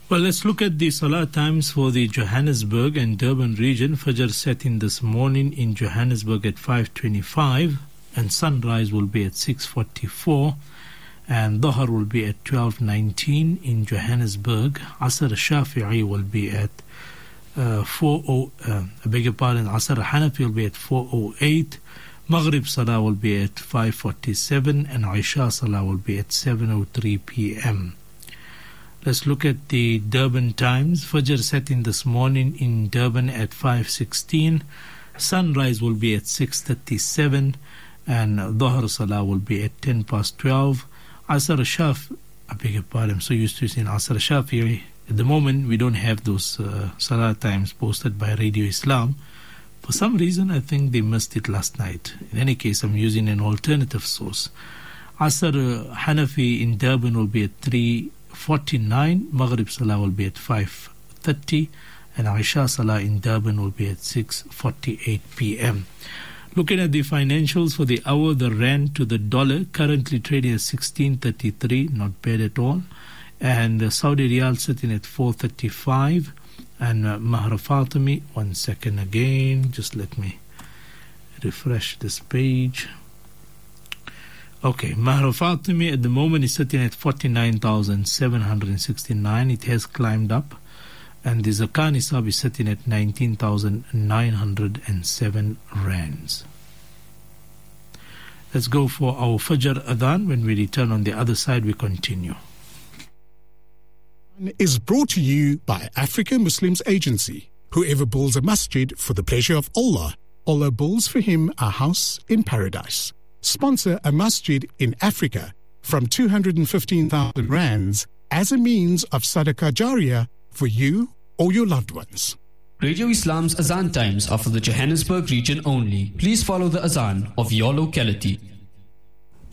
Well, let's look at the Salah times for the Johannesburg and Durban region. Fajr set in this morning in Johannesburg at 5:25, and sunrise will be at 6:44, and Dhuhr will be at 12:19 in Johannesburg. Asr Shafi'i will be at Asr Hanafi will be at 4:08. Maghrib Salah will be at 5:47, and Isha Salah will be at 7:03 p.m. Let's look at the Durban times. Fajr set in this morning in Durban at 5:16. Sunrise will be at 6:37, and Dhuhr Salah will be at 12:10. Asr I'm so used to saying Asr Shafi'i. At the moment, we don't have those Salah times posted by Radio Islam. For some reason, I think they missed it last night. In any case, I'm using an alternative source. Asr Hanafi in Durban will be at 3:49. Maghrib Salah will be at 5:30, and Isha Salah in Durban will be at 6:48 p.m. Looking at the financials for the hour, the rand to the dollar currently trading at 16.33, not bad at all. And the Saudi Riyal sitting at 4.35. And Mahr Fatimi, 1 second again, just let me refresh this page. Okay, Mahr Fatimi at the moment is sitting at 49,769. It has climbed up. And the Zakah Nisab is sitting at 19,907 rands. Let's go for our Fajr Adhan. When we return on the other side, we continue. Is brought to you by Africa Muslims Agency. Whoever builds a masjid for the pleasure of Allah, Allah builds for him a house in paradise. Sponsor a masjid in Africa from 215,000 rands as a means of sadaqah jariyah for you or your loved ones. Radio Islam's Azan times are for the Johannesburg region only. Please follow the Azan of your locality.